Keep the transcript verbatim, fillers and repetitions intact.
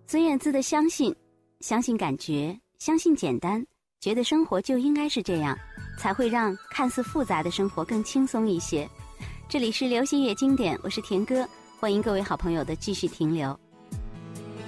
孙燕姿的相信，相信感觉，相信简单，觉得生活就应该是这样，才会让看似复杂的生活更轻松一些。这里是流行乐经典，我是田歌，欢迎各位好朋友的继续停留。